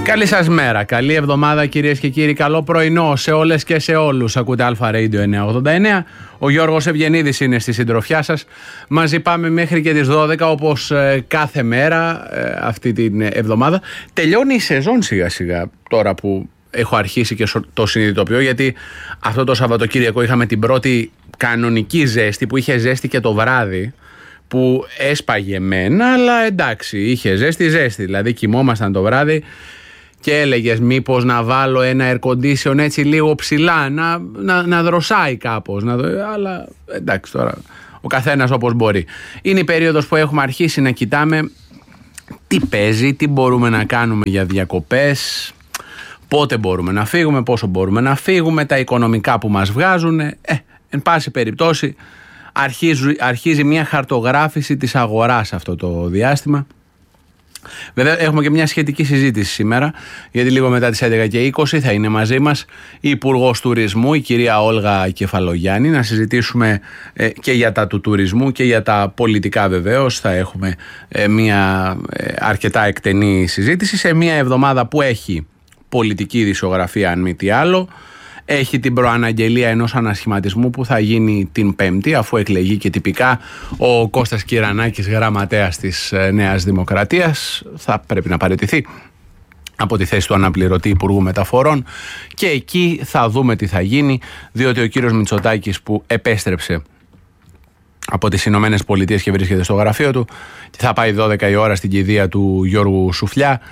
Καλή σας μέρα, καλή εβδομάδα κυρίες και κύριοι, καλό πρωινό σε όλες και σε όλους. Ακούτε Αλφα Radio 989, ο Γιώργος Ευγενίδης είναι στη συντροφιά σας. Μαζί πάμε μέχρι και τις 12 όπως κάθε μέρα αυτή την εβδομάδα. Τελειώνει η σεζόν σιγά σιγά τώρα που έχω αρχίσει και το συνειδητοποιώ, γιατί αυτό το Σαββατοκύριακο είχαμε την πρώτη κανονική ζέστη που είχε ζέστη και το βράδυ, που έσπαγε μένα, αλλά εντάξει, είχε ζέστη, δηλαδή κοιμόμασταν το βράδυ και έλεγες μήπως να βάλω ένα air condition έτσι λίγο ψηλά, να δροσάει κάπως, αλλά εντάξει, τώρα ο καθένας όπως μπορεί. Είναι η περίοδος που έχουμε αρχίσει να κοιτάμε τι παίζει, τι μπορούμε να κάνουμε για διακοπές, πότε μπορούμε να φύγουμε, πόσο μπορούμε να φύγουμε, τα οικονομικά που μας βγάζουν, εν πάση περιπτώσει αρχίζει μια χαρτογράφηση της αγοράς αυτό το διάστημα. Βέβαια έχουμε και μια σχετική συζήτηση σήμερα, γιατί λίγο μετά τις 11:20 θα είναι μαζί μας η Υπουργός Τουρισμού, η κυρία Όλγα Κεφαλογιάννη, να συζητήσουμε και για τα του τουρισμού και για τα πολιτικά. Βεβαίως θα έχουμε μια αρκετά εκτενή συζήτηση σε μια εβδομάδα που έχει πολιτική ειδησιογραφία, αν μη τι άλλο. Έχει την προαναγγελία ενός ανασχηματισμού που θα γίνει την Πέμπτη, αφού εκλεγεί και τυπικά ο Κώστας Κυρανάκης, γραμματέας της Νέας Δημοκρατίας. Θα πρέπει να παραιτηθεί από τη θέση του αναπληρωτή Υπουργού Μεταφορών και εκεί θα δούμε τι θα γίνει, διότι ο κύριος Μητσοτάκης, που επέστρεψε από τις Ηνωμένες Πολιτείες και βρίσκεται στο γραφείο του και θα πάει 12 η ώρα στην κηδεία του Γιώργου Σουφλιά,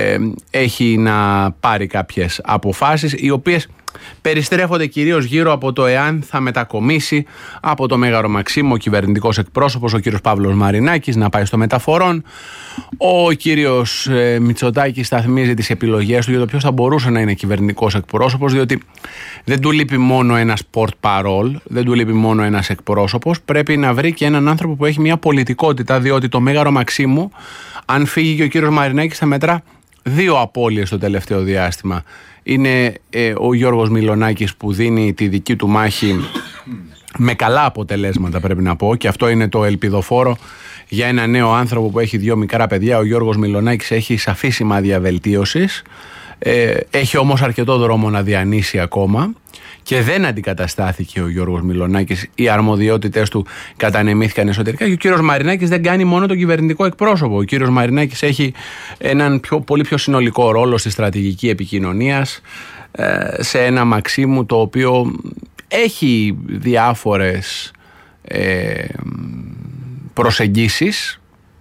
έχει να πάρει κάποιες αποφάσεις οι οποίες περιστρέφονται κυρίως γύρω από το εάν θα μετακομίσει από το Μέγαρο Μαξίμου ο κυβερνητικός εκπρόσωπος, ο κύριος Παύλος Μαρινάκης, να πάει στο Μεταφορών. Ο κύριος Μητσοτάκης σταθμίζει τις επιλογές του για το ποιος θα μπορούσε να είναι κυβερνητικός εκπρόσωπος, διότι δεν του λείπει μόνο ένας porte-parole, δεν του λείπει μόνο ένας εκπρόσωπος, πρέπει να βρει και έναν άνθρωπο που έχει μια πολιτικότητα, διότι το Μέγαρο Μαξίμου, αν φύγει και ο κύριος Μαρινάκης, θα μετρά 2 απώλειες το τελευταίο διάστημα. Είναι ο Γιώργος Μιλονάκης που δίνει τη δική του μάχη με καλά αποτελέσματα, πρέπει να πω, και αυτό είναι το ελπιδοφόρο για ένα νέο άνθρωπο που έχει 2 μικρά παιδιά. Ο Γιώργος Μιλονάκης έχει σαφή σημάδια βελτίωσης, έχει όμως αρκετό δρόμο να διανύσει ακόμα και δεν αντικαταστάθηκε ο Γιώργος Μιλονάκης. Οι αρμοδιότητες του κατανεμήθηκαν εσωτερικά και ο κύριος Μαρινάκης δεν κάνει μόνο τον κυβερνητικό εκπρόσωπο. Ο κύριος Μαρινάκης έχει έναν πολύ πιο συνολικό ρόλο στη στρατηγική επικοινωνίας, σε ένα Μαξίμου το οποίο έχει διάφορες προσεγγίσεις,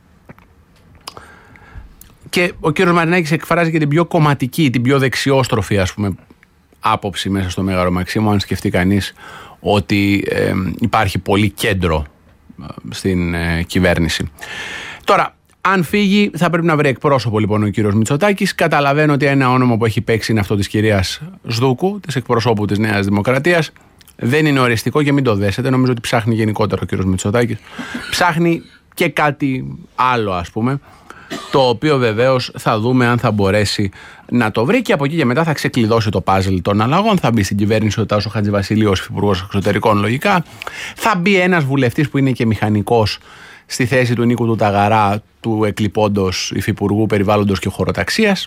και ο κύριος Μαρινάκης εκφράζει και την πιο κομματική, την πιο δεξιόστροφη, ας πούμε, άποψη μέσα στο Μέγαρο Μαξίμου, αν σκεφτεί κανείς ότι υπάρχει πολύ κέντρο στην κυβέρνηση. Τώρα, αν φύγει θα πρέπει να βρει εκπρόσωπο λοιπόν ο κύριος Μητσοτάκης. Καταλαβαίνω ότι ένα όνομα που έχει παίξει είναι αυτό της κυρίας Σδούκου, της εκπροσώπου της Νέας Δημοκρατίας. Δεν είναι οριστικό και μην το δέσετε. Νομίζω ότι ψάχνει γενικότερα ο κύριος Μητσοτάκης. Ψάχνει και κάτι άλλο, ας πούμε, το οποίο βεβαίως θα δούμε αν θα μπορέσει να το βρει, και από εκεί και μετά θα ξεκλειδώσει το πάζλ των αλλαγών. Θα μπει στην κυβέρνηση ο Τάσος Χατζηβασιλείου ως υπουργός εξωτερικών, λογικά. Θα μπει ένας βουλευτής που είναι και μηχανικός στη θέση του Νίκου του Ταγαρά, του εκλειπώντος υφυπουργού περιβάλλοντος και χωροταξίας.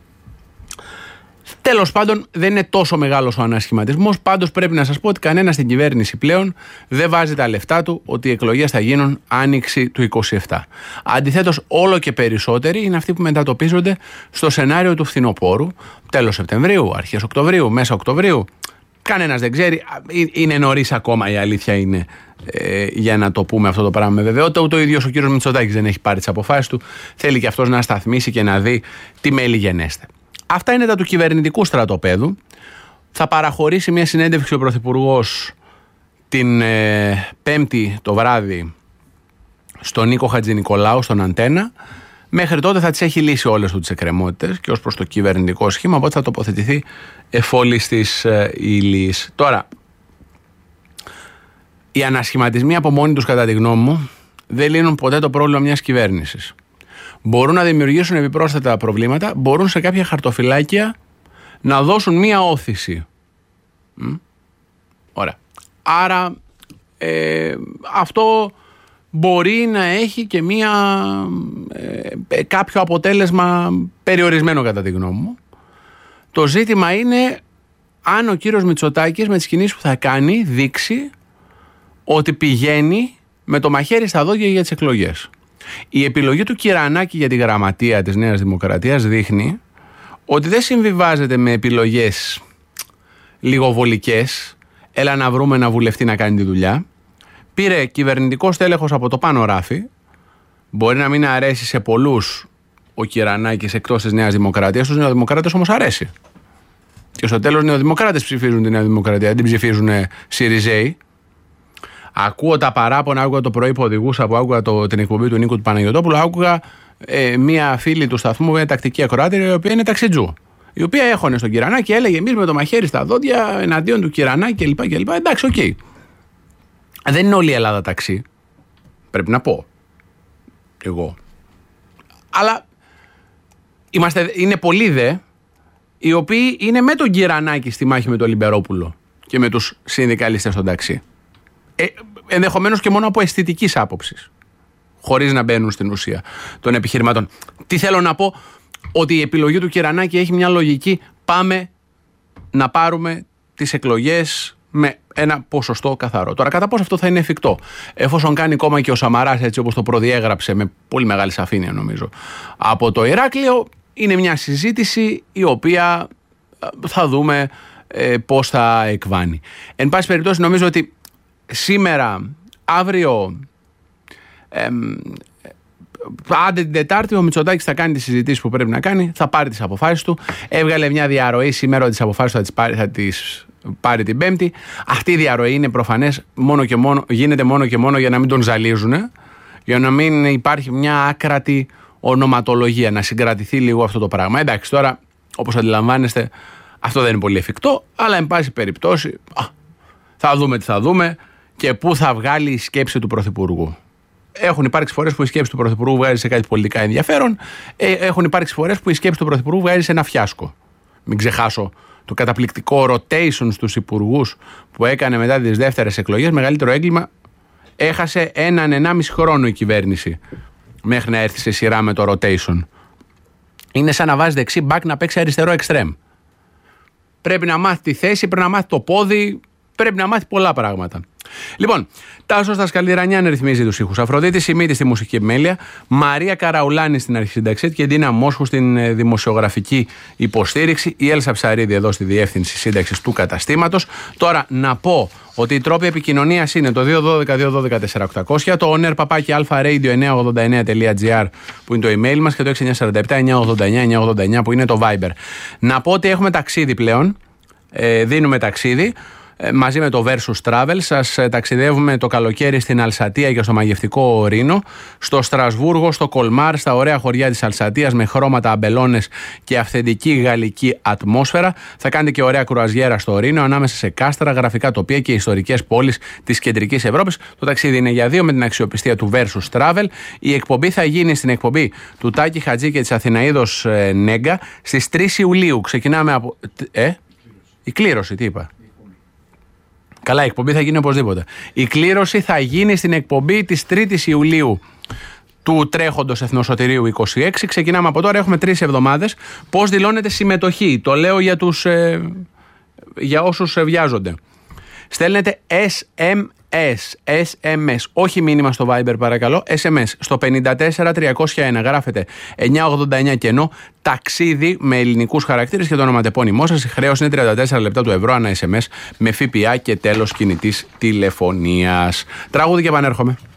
Τέλος πάντων, δεν είναι τόσο μεγάλος ο ανασχηματισμός. Πάντως πρέπει να σας πω ότι κανένας στην κυβέρνηση πλέον δεν βάζει τα λεφτά του ότι οι εκλογές θα γίνουν άνοιξη του 27. Αντιθέτως, όλο και περισσότεροι είναι αυτοί που μετατοπίζονται στο σενάριο του φθινοπόρου, τέλος Σεπτεμβρίου, αρχές Οκτωβρίου, μέσα Οκτωβρίου. Κανένας δεν ξέρει. Είναι νωρίς ακόμα, η αλήθεια είναι, για να το πούμε αυτό το πράγμα με βεβαιότητα. Ούτε ο ίδιος ο κύριος Μητσοτάκης δεν έχει πάρει τις αποφάσεις του. Θέλει και αυτός να σταθμίσει και να δει τι μέλη γενέστε. Αυτά είναι τα του κυβερνητικού στρατοπέδου. Θα παραχωρήσει μια συνέντευξη ο Πρωθυπουργός την Πέμπτη το βράδυ στον Νίκο Χατζηνικολάου, στον Αντένα. Μέχρι τότε θα τις έχει λύσει όλες του τις εκκρεμότητες και ως προς το κυβερνητικό σχήμα, οπότε θα τοποθετηθεί εφόλης της ύλης. Τώρα, οι ανασχηματισμοί από μόνοι τους, κατά τη γνώμη μου, δεν λύνουν ποτέ το πρόβλημα μιας κυβέρνησης. Μπορούν να δημιουργήσουν επιπρόσθετα προβλήματα, μπορούν σε κάποια χαρτοφυλάκια να δώσουν μία όθηση. Ωραία. Άρα αυτό μπορεί να έχει και κάποιο αποτέλεσμα περιορισμένο, κατά τη γνώμη μου. Το ζήτημα είναι αν ο κύριος Μητσοτάκης με τις κινήσεις που θα κάνει δείξει ότι πηγαίνει με το μαχαίρι στα δόντια για τις εκλογές. Η επιλογή του Κυρανάκη για τη γραμματεία της Νέας Δημοκρατίας δείχνει ότι δεν συμβιβάζεται με επιλογές λιγοβολικές, έλα να βρούμε ένα βουλευτή να κάνει τη δουλειά. Πήρε κυβερνητικό στέλεχος από το πάνω ράφι. Μπορεί να μην αρέσει σε πολλούς ο Κυρανάκης εκτός της Νέας Δημοκρατίας, στους νεοδημοκράτες όμως αρέσει. Και στο τέλος οι νεοδημοκράτες ψηφίζουν τη Νέα Δημοκρατία, δεν την ψηφίζουν Σιριζέοι. Ακούω τα παράπονα, άκουγα το πρωί που οδηγούσα, που άκουγα την εκπομπή του Νίκου του Παναγιωτόπουλου, άκουγα μία φίλη του σταθμού, μια τακτική ακροάτρια, η οποία είναι ταξιτζού. Η οποία έχωνε στον Κυρανάκη και έλεγε: εμείς με το μαχαίρι στα δόντια εναντίον του Κυρανάκη κλπ. Εντάξει, οκ. Δεν είναι όλη η Ελλάδα ταξί. Πρέπει να πω. Εγώ. Αλλά είναι πολλοί δε, οι οποίοι είναι με τον Κυρανάκη στη μάχη με τον Λιμπερόπουλο και με τους συνδικαλιστές στον ταξί. Ενδεχομένως και μόνο από αισθητικής άποψης, χωρίς να μπαίνουν στην ουσία των επιχειρημάτων. Τι θέλω να πω, ότι η επιλογή του Κυρανάκη έχει μια λογική: πάμε να πάρουμε τις εκλογές με ένα ποσοστό καθαρό. Τώρα, κατά πόσο αυτό θα είναι εφικτό, εφόσον κάνει κόμμα και ο Σαμαράς, έτσι όπως το προδιέγραψε με πολύ μεγάλη σαφήνεια νομίζω από το Ηράκλειο, είναι μια συζήτηση η οποία θα δούμε πώς θα εκβάνει. Εν πάση περιπτώσει, νομίζω ότι σήμερα, αύριο, άντε την Τετάρτη, ο Μητσοτάκης θα κάνει τις συζητήσεις που πρέπει να κάνει, θα πάρει τις αποφάσεις του. Έβγαλε μια διαρροή σήμερα ότι τις αποφάσεις του θα τις πάρει την Πέμπτη. Αυτή η διαρροή είναι προφανές, γίνεται μόνο και μόνο για να μην τον ζαλίζουν, για να μην υπάρχει μια άκρατη ονοματολογία, να συγκρατηθεί λίγο αυτό το πράγμα. Εντάξει, τώρα, όπως αντιλαμβάνεστε, αυτό δεν είναι πολύ εφικτό, αλλά εν πάση περιπτώσει θα δούμε τι θα δούμε και πού θα βγάλει η σκέψη του Πρωθυπουργού. Έχουν υπάρξει φορές που η σκέψη του Πρωθυπουργού βγάζει σε κάτι πολιτικά ενδιαφέρον, έχουν υπάρξει φορές που η σκέψη του Πρωθυπουργού βγάζει σε ένα φιάσκο. Μην ξεχάσω το καταπληκτικό rotation στους υπουργούς που έκανε μετά τις δεύτερες εκλογές. Μεγαλύτερο έγκλημα, έχασε 1,5 χρόνο η κυβέρνηση μέχρι να έρθει σε σειρά με το rotation. Είναι σαν να βάζει δεξί μπακ να παίξει αριστερό εξτρέμ. Πρέπει να μάθει τη θέση, πρέπει να μάθει το πόδι, πρέπει να μάθει πολλά πράγματα. Λοιπόν, Τάσος Δασκαλιρανιάν ρυθμίζει τους ήχους, Αφροδίτη Σιμίτη στη μουσική επιμέλεια, Μαρία Καραουλάνη στην αρχισυνταξία και Ντίνα Μόσχου στην δημοσιογραφική υποστήριξη, η Έλσα Ψαρίδη εδώ στη διεύθυνση σύνταξης του καταστήματος. Τώρα να πω ότι οι τρόποι επικοινωνίας είναι το 212-212-4800, το oner@alpharadio989.gr που είναι το email μας και το 6947-989-989 που είναι το Viber. Να πω ότι έχουμε ταξίδι πλέον, δίνουμε ταξίδι. Μαζί με το Versus Travel σας ταξιδεύουμε το καλοκαίρι στην Αλσατία και στο μαγευτικό Ρήνο, στο Στρασβούργο, στο Κολμάρ, στα ωραία χωριά της Αλσατίας με χρώματα, αμπελώνες και αυθεντική γαλλική ατμόσφαιρα. Θα κάνετε και ωραία κρουαζιέρα στο Ρήνο ανάμεσα σε κάστρα, γραφικά τοπία και ιστορικές πόλεις της κεντρικής Ευρώπης. Το ταξίδι είναι για δύο με την αξιοπιστία του Versus Travel. Η εκπομπή θα γίνει στην εκπομπή του Τάκη Χατζή και της Αθηναίδος Νέγκα στις 3 Ιουλίου. Ξεκινάμε από... Η κλήρωση, τι είπα. Καλά, η εκπομπή θα γίνει οπωσδήποτε. Η κλήρωση θα γίνει στην εκπομπή της 3ης Ιουλίου του τρέχοντος Εθνοσωτηρίου 26. Ξεκινάμε από τώρα, έχουμε 3 εβδομάδες. Πώς δηλώνετε συμμετοχή? Το λέω για όσους βιάζονται. Στέλνετε SMS, όχι μήνυμα στο Viber παρακαλώ, SMS στο 54301, γράφετε 989 κενό, ταξίδι με ελληνικούς χαρακτήρες και το ονοματεπώνυμό σας. Η χρέωση είναι 34 λεπτά του ευρώ ανά SMS με ΦΠΑ και τέλος κινητής τηλεφωνίας. Τραγούδι και επανέρχομαι.